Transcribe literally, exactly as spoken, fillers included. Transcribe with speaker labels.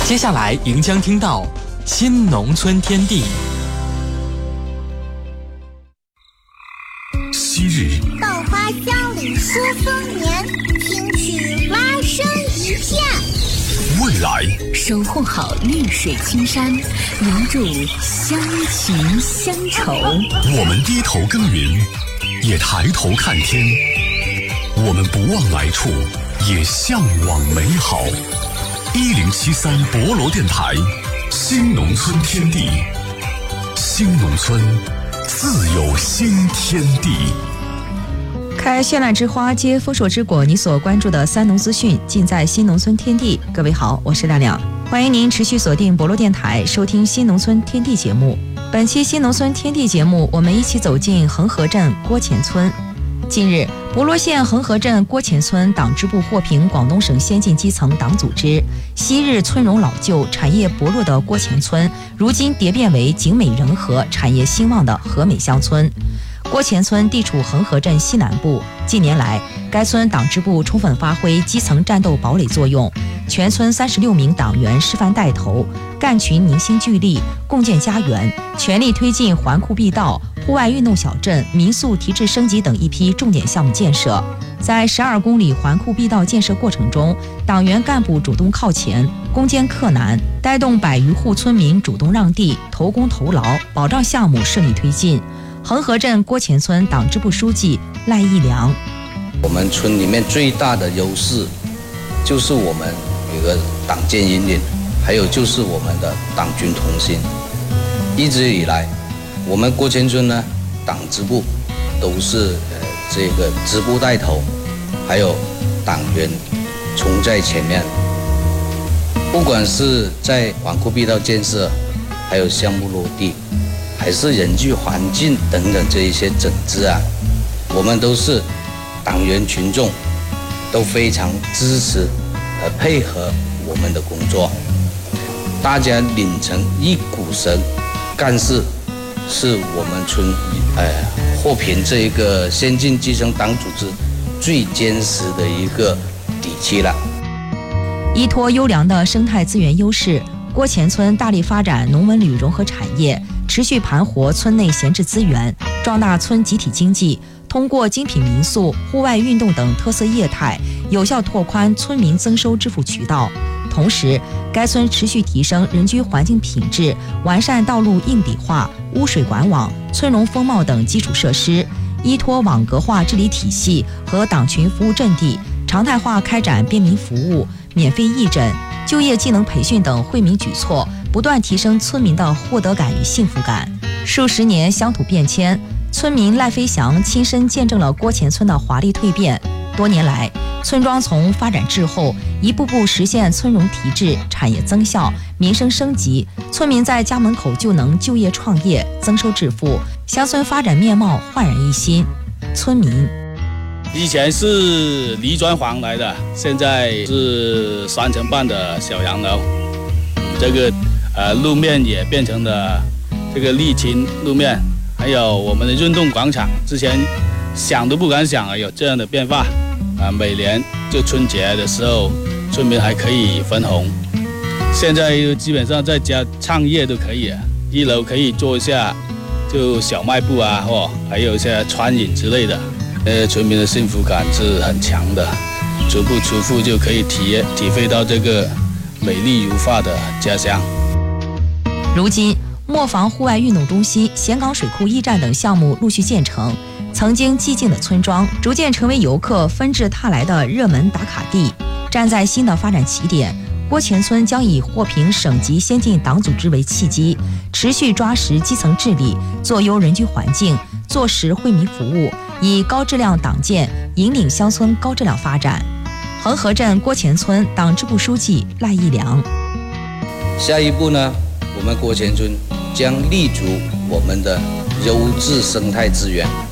Speaker 1: 接下来您将听到新农村天地。
Speaker 2: 昔日
Speaker 3: 稻花香里说丰年，听取蛙声一片。
Speaker 2: 未来
Speaker 4: 守护好绿水青山，留住乡情乡愁。
Speaker 2: 我们低头耕耘，也抬头看天。我们不忘来处，也向往美好。一零七三博罗电台，新农村天地，新农村自有新天地。
Speaker 5: 开绚烂之花，接丰硕之果。你所关注的三农资讯，尽在新农村天地。各位好，我是亮亮，欢迎您持续锁定博罗电台，收听新农村天地节目。本期新农村天地节目，我们一起走进恒河镇郭前村。近日，博罗县恒河镇郭前村党支部获评广东省先进基层党组织。昔日村容老旧、产业薄弱的郭前村，如今蝶变为景美人和、产业兴旺的和美乡村。郭前村地处恒河镇西南部，近年来，该村党支部充分发挥基层战斗堡垒作用，全村三十六名党员示范带头，干群凝心聚力，共建家园，全力推进环库必道、户外运动小镇、民宿提质升级等一批重点项目建设。在十二公里环库必道建设过程中，党员干部主动靠前，攻坚克难，带动百余户村民主动让地、投工投劳，保障项目顺利推进。恒河镇郭前村党支部书记赖义良：
Speaker 6: 我们村里面最大的优势就是我们有个党建引领，还有就是我们的党军同心。一直以来，我们郭前村呢，党支部都是呃这个支部带头，还有党员冲在前面。不管是在环库必道建设，还有项目落地，还是人居环境等等这一些整治啊，我们都是党员群众都非常支持和配合我们的工作，大家拧成一股绳，干事是我们村呃获评这一个先进基层党组织最坚实的一个底气了。
Speaker 5: 依托优良的生态资源优势，郭前村大力发展农文旅融合产业，持续盘活村内闲置资源，壮大村集体经济，通过精品民宿、户外运动等特色业态，有效拓宽村民增收支付渠道。同时，该村持续提升人居环境品质，完善道路硬底化、污水管网、村容风貌等基础设施，依托网格化治理体系和党群服务阵地，常态化开展便民服务、免费义诊、就业技能培训等惠民举措，不断提升村民的获得感与幸福感。数十年乡土变迁，村民赖飞翔亲身见证了郭前村的华丽蜕变。多年来，村庄从发展滞后，一步步实现村容提质、产业增效、民生升级，村民在家门口就能就业创业、增收致富，乡村发展面貌焕然一新。村民：
Speaker 7: 以前是泥砖房来的，现在是三层半的小洋楼。这个呃路面也变成了这个沥青路面，还有我们的运动广场，之前想都不敢想啊有这样的变化啊！每年就春节的时候，村民还可以分红，现在基本上在家创业都可以了。一楼可以做一下就小卖部啊，或还有一些餐饮之类的。呃，村民的幸福感是很强的，足不出户就可以体验体会到这个美丽如画的家乡。
Speaker 5: 如今，磨坊户外运动中心、咸港水库驿站等项目陆续建成，曾经寂静的村庄逐渐成为游客纷至沓来的热门打卡地。站在新的发展起点，郭前村将以获评省级先进党组织为契机，持续抓实基层治理，做优人居环境，做实惠民服务，以高质量党建引领乡村高质量发展。恒河镇郭前村党支部书记赖义良：
Speaker 6: 下一步呢，我们郭前村将立足我们的优质生态资源，